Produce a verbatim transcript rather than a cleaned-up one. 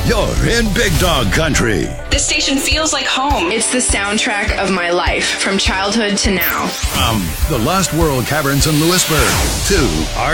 You're in Big Dog Country. This station feels like home. It's the soundtrack of my life, from childhood to now. From the Lost World Caverns in Lewisburg to our